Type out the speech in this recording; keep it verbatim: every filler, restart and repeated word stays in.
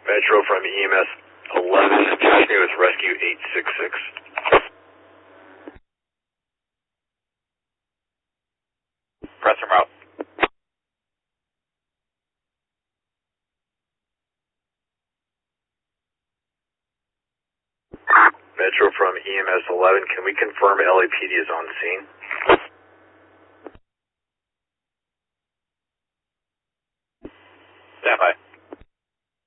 Metro from E M S eleven, attach me with rescue eight six six. Press en route. Metro from E M S eleven, can we confirm L A P D is on scene? Stand by.